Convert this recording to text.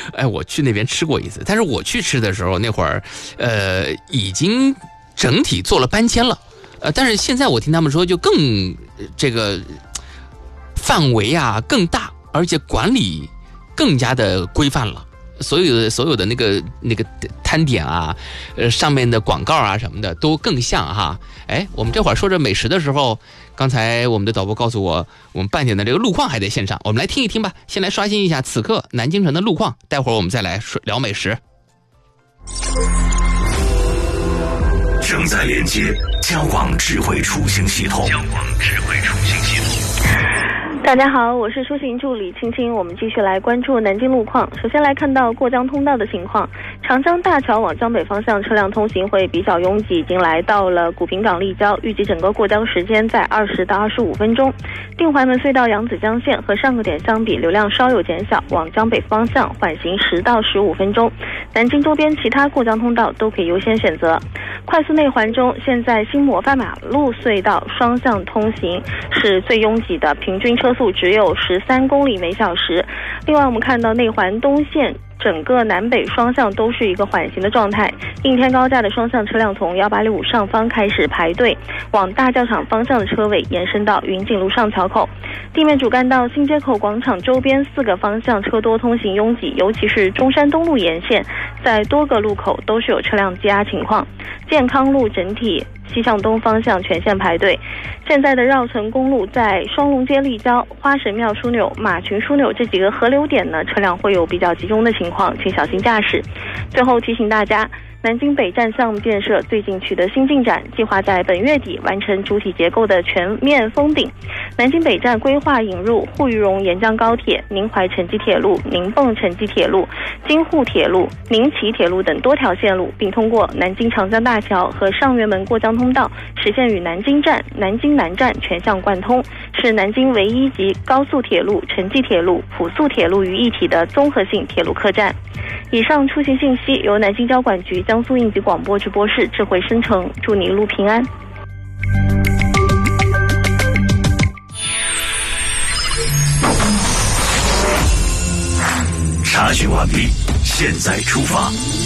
我去那边吃过一次，但是我去吃的时候那会儿，已经整体做了搬迁了，但是现在我听他们说就更这个范围啊更大，而且管理更加的规范了。所有的那个摊点啊，上面的广告啊什么的都更像哈。我们这会儿说着美食的时候，刚才我们的导播告诉我，我们半点的这个路况还得线上，我们来听一听吧。先来刷新一下此刻南京城的路况，待会儿我们再来聊美食。 正在连接交广智慧出行系统。 大家好，我是出行助理青青，我们继续来关注南京路况。首先来看到过江通道的情况，长江大桥往江北方向车辆通行会比较拥挤，已经来到了古平港立交，预计整个过江时间在20到25分钟。定淮门隧道扬子江线和上个点相比，流量稍有减小，往江北方向缓行10到15分钟。南京周边其他过江通道都可以优先选择。快速内环中，现在新模范马路隧道双向通行是最拥挤的，平均车速只有13公里每小时。另外我们看到内环东线整个南北双向都是一个缓行的状态，应天高架的双向车辆从185上方开始排队，往大教场方向的车位延伸到云锦路上桥口。地面主干道新街口广场周边4个方向车多，通行拥挤，尤其是中山东路沿线，在多个路口都是有车辆积压情况。健康路整体西向东方向全线排队。现在的绕城公路在双龙街立交、花神庙枢纽、马群枢纽这几个河流点呢，车辆会有比较集中的情况，请小心驾驶。最后提醒大家，南京北站项目建设最近取得新进展，计划在本月底完成主体结构的全面封顶。南京北站规划引入沪渝蓉沿江高铁、宁淮城际铁路、宁蚌城际铁路、京沪铁路、宁齐铁路等多条线路，并通过南京长江大桥和上元门过江通道，实现与南京站、南京南站全项贯通，是南京唯一集高速铁路、城际铁路、普速铁路于一体的综合性铁路客站。以上出行信息由南京交管局江苏应急广播直播室智慧生成，祝你一路平安。 查询完毕，现在出发。